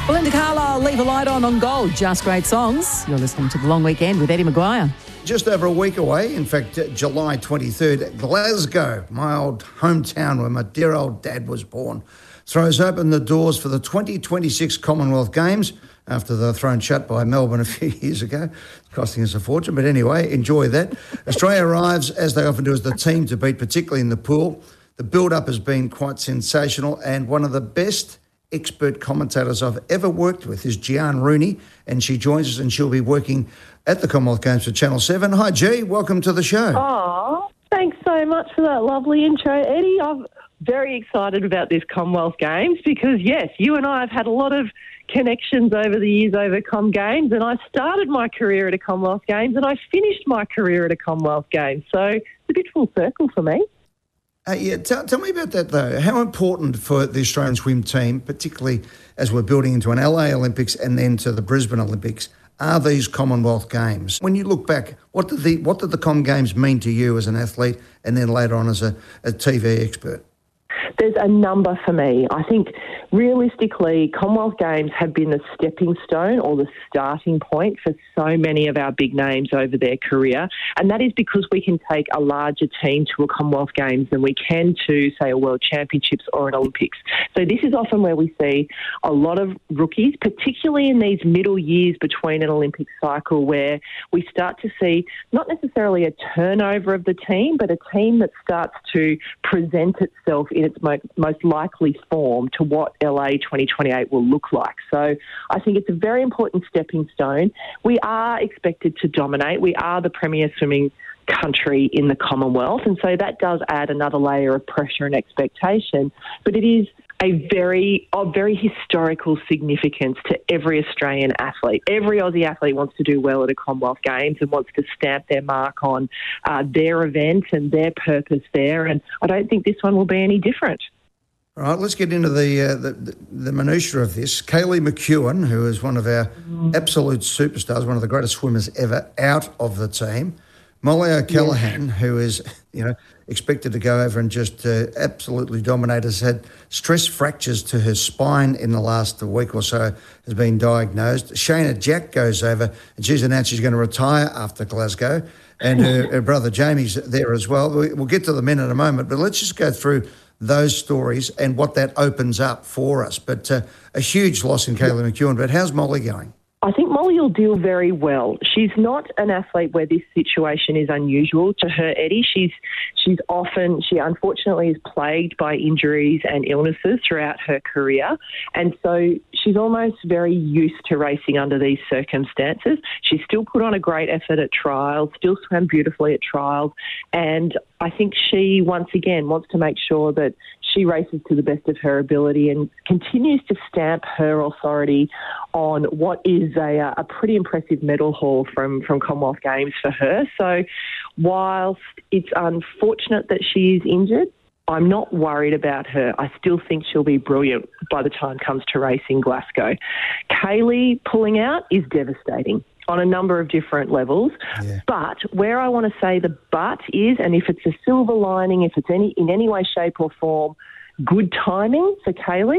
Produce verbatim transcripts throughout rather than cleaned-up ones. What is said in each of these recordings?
Belinda Carlisle, Leave a Light On on Gold. Just great songs. You're listening to The Long Weekend with Eddie Maguire. Just over a week away, in fact, July twenty-third, Glasgow, my old hometown where my dear old dad was born, throws open the doors for the twenty twenty-six Commonwealth Games after they were thrown shut by Melbourne a few years ago, costing us a fortune. But anyway, enjoy that. Australia arrives, as they often do, as the team to beat, particularly in the pool. The build-up has been quite sensational, and one of the best expert commentators I've ever worked with is Gian Rooney, and she joins us and she'll be working at the Commonwealth Games for Channel seven. Hi, G. Welcome to the show. Oh, thanks so much for that lovely intro, Eddie. I'm very excited about this Commonwealth Games because, yes, you and I have had a lot of connections over the years over Com Games, and I started my career at a Commonwealth Games and I finished my career at a Commonwealth Games. So it's a bit full circle for me. Uh, yeah, tell, tell me about that, though. How important for the Australian swim team, particularly as we're building into an L A Olympics and then to the Brisbane Olympics, are these Commonwealth Games? When you look back, what did the what did the Com Games mean to you as an athlete and then later on as a, a T V expert? There's a number for me. I think realistically, Commonwealth Games have been the stepping stone or the starting point for so many of our big names over their career. And that is because we can take a larger team to a Commonwealth Games than we can to, say, a World Championships or an Olympics. So this is often where we see a lot of rookies, particularly in these middle years between an Olympic cycle, where we start to see not necessarily a turnover of the team, but a team that starts to present itself in its most, most likely form to what L A twenty twenty-eight will look like. So I think it's a very important stepping stone. We are expected to dominate. We are the premier swimming country in the Commonwealth, and so that does add another layer of pressure and expectation. But it is a very, of very historical significance to every Australian athlete. Every Aussie athlete wants to do well at a Commonwealth Games and wants to stamp their mark on uh, their event and their purpose there, and I don't think this one will be any different. All right, let's get into the, uh, the the minutiae of this. Kaylee McKeown, who is one of our mm. absolute superstars, one of the greatest swimmers ever out of the team. Molly O'Callaghan, yeah. who is, you know, expected to go over and just uh, absolutely dominate, has had stress fractures to her spine in the last week or so, has been diagnosed. Shayna Jack goes over and she's announced she's going to retire after Glasgow, and her, her brother Jamie's there as well. We'll get to the men in a moment, but let's just go through those stories and what that opens up for us. But uh, a huge loss in Kaylee McKeown. But how's Molly going? I think Molly will deal very well. She's not an athlete where this situation is unusual to her, Eddie. She's she's often, she unfortunately is plagued by injuries and illnesses throughout her career. And so she's almost very used to racing under these circumstances. She still put on a great effort at trials, still swam beautifully at trials. And I think she, once again, wants to make sure that she races to the best of her ability and continues to stamp her authority on what is a, a pretty impressive medal haul from, from Commonwealth Games for her. So whilst it's unfortunate that she is injured, I'm not worried about her. I still think she'll be brilliant by the time it comes to racing Glasgow. Kaylee pulling out is devastating on a number of different levels. Yeah. But where I want to say the but is, and if it's a silver lining, if it's any in any way, shape or form, good timing for Kaylee,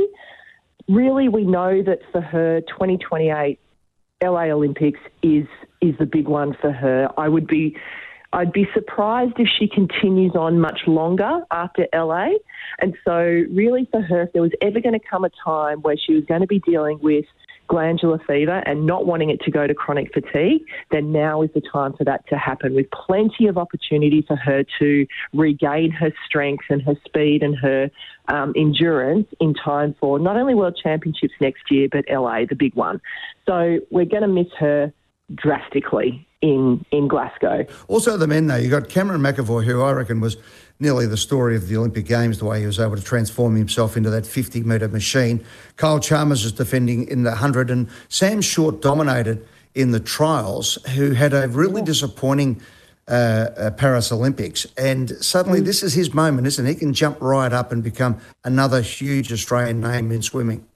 really we know that for her twenty twenty-eight L A Olympics is is the big one for her. I would be I'd be surprised if she continues on much longer after L A. And so really for her, if there was ever going to come a time where she was going to be dealing with glandular fever and not wanting it to go to chronic fatigue, then now is the time for that to happen, with plenty of opportunity for her to regain her strength and her speed and her um, endurance in time for not only World Championships next year, but L A, the big one. So we're going to miss her drastically in, in Glasgow. Also the men, though, you've got Cameron McEvoy, who I reckon was nearly the story of the Olympic Games, the way he was able to transform himself into that fifty-metre machine. Kyle Chalmers is defending in the one hundred, and Sam Short dominated in the trials, who had a really disappointing uh, uh, Paris Olympics. And suddenly mm. this is his moment, isn't it? He can jump right up and become another huge Australian name in swimming.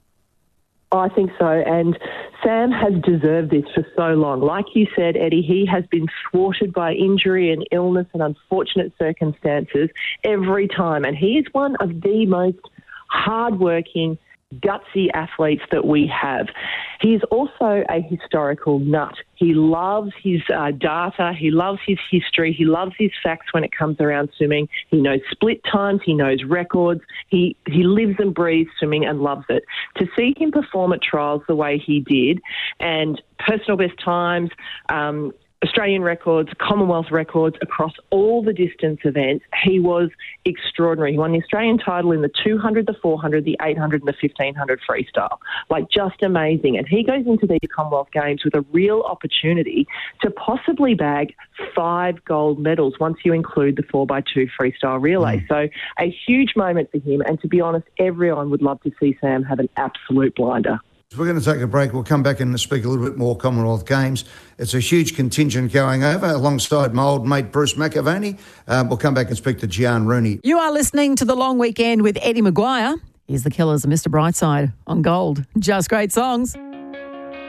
I think so, and Sam has deserved this for so long. Like you said, Eddie, he has been thwarted by injury and illness and unfortunate circumstances every time, and he is one of the most hardworking, gutsy athletes that we have. He's also a historical nut. He loves his uh, data. He loves his history. He loves his facts when it comes around swimming. He knows split times. He knows records. He, he lives and breathes swimming and loves it. To see him perform at trials the way he did, and personal best times, um, Australian records, Commonwealth records across all the distance events. He was extraordinary. He won the Australian title in the two hundred, the four hundred, the eight hundred and the fifteen hundred freestyle. Like, just amazing. And he goes into these Commonwealth Games with a real opportunity to possibly bag five gold medals once you include the four by two freestyle relay. Mm. So a huge moment for him. And to be honest, everyone would love to see Sam have an absolute blinder. We're going to take a break. We'll come back and speak a little bit more Commonwealth Games. It's a huge contingent going over alongside my old mate Bruce McAvaney. Um, we'll come back and speak to Gian Rooney. You are listening to The Long Weekend with Eddie Maguire. Here's the Killers of Mister Brightside on Gold. Just great songs.